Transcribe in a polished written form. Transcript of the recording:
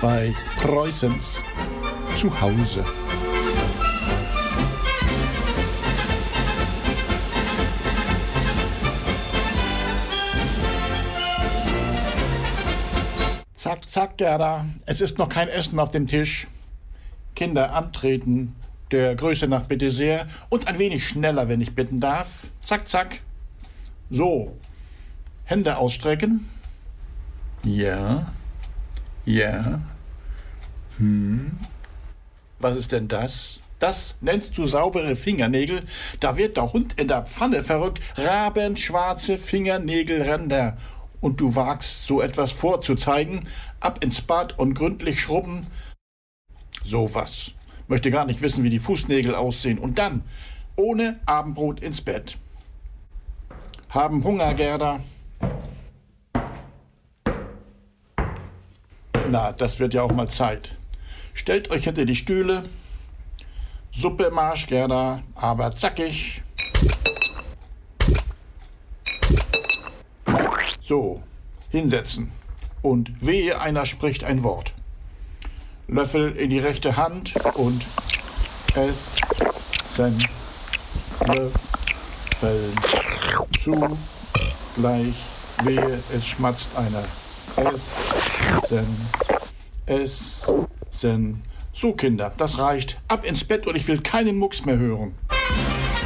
bei Preußens Zuhause. Zack, zack, Gerda, es ist noch kein Essen auf dem Tisch. Kinder antreten, der Größe nach bitte sehr und ein wenig schneller, wenn ich bitten darf. Zack, zack. So, Hände ausstrecken. Ja, ja. Was ist denn das? Das nennst du saubere Fingernägel? Da wird der Hund in der Pfanne verrückt. Rabenschwarze Fingernägelränder. Und du wagst, so etwas vorzuzeigen? Ab ins Bad und gründlich schrubben? So was. Möchte gar nicht wissen, wie die Fußnägel aussehen. Und dann, ohne Abendbrot ins Bett. Haben Hunger, Gerda? Na, das wird ja auch mal Zeit. Stellt euch hinter die Stühle. Suppe im Marsch, Gerda, aber zackig. So, hinsetzen. Und wehe, einer spricht ein Wort. Löffel in die rechte Hand und essen. Löffeln zu. Gleich wehe, es schmatzt einer. Essen. So, Kinder, das reicht. Ab ins Bett und ich will keinen Mucks mehr hören.